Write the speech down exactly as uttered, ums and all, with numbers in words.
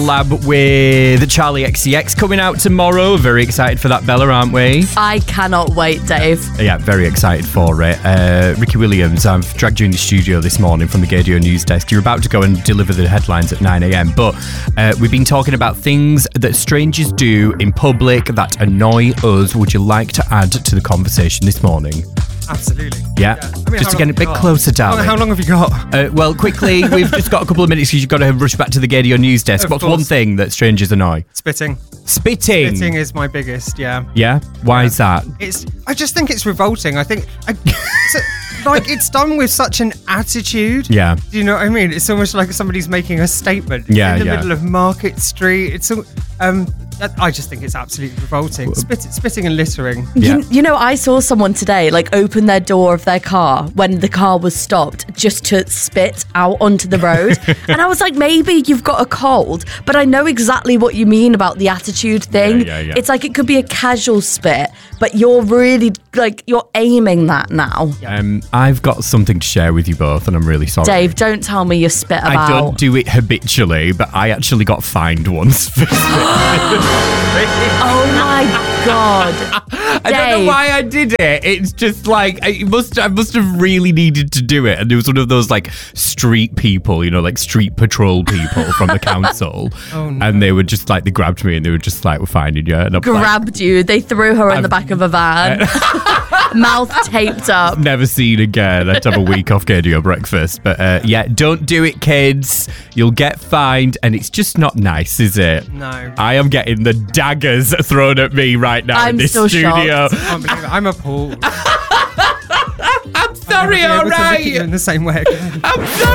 collab with Charlie X C X coming out tomorrow. Very excited for that, Bella, aren't we? I cannot wait, Dave. Yeah, very excited for it. Uh, Ricky Williams, I've dragged you in the studio this morning from the Gaydio News Desk. You're about to go and deliver the headlines at nine a.m, but uh, we've been talking about things that strangers do in public that annoy us. Would you like to add to the conversation this morning? Absolutely. Yeah, yeah. I mean, just to get a bit closer, darling. How long have you got? Uh, well, quickly, we've just got a couple of minutes because you've got to rush back to the Gaydio News Desk. Of What's course. one thing that strangers annoy? Spitting. Spitting. Spitting is my biggest, yeah. Yeah? Why Yeah. is that? It's. I just think it's revolting. I think, I, so, like, it's done with such an attitude. Yeah. Do you know what I mean? It's almost like somebody's making a statement. Yeah, in the yeah. middle of Market Street. It's all, um. I just think it's absolutely revolting. Spit, spitting and littering. Yeah. You, you know, I saw someone today like open their door of their car when the car was stopped just to spit out onto the road. And I was like, maybe you've got a cold, but I know exactly what you mean about the attitude thing. Yeah, yeah, yeah. It's like it could be a casual spit, but you're really like, you're aiming that now. Um, I've got something to share with you both, and I'm really sorry. Dave, don't tell me you spit about. I don't do it habitually, but I actually got fined once for spitting. Oh my God. I don't know Dave. why I did it. It's just like I must I must have really needed to do it. And it was one of those like street people, you know, like street patrol people from the council. Oh, no. And they were just like they grabbed me and they were just like, we're finding you. And I'm like, Grabbed you. They threw her in I've- the back of a van. Mouth taped up. never seen again. I'd have a week off Gaydio breakfast. But uh, yeah, don't do it, kids. You'll get fined, and it's just not nice, is it? No. I am getting the daggers thrown at me right now in I'm this so studio. shocked. I can't believe it. I'm appalled. I'm sorry, I'll all never be able to look at you right. in the same way again. I'm sorry.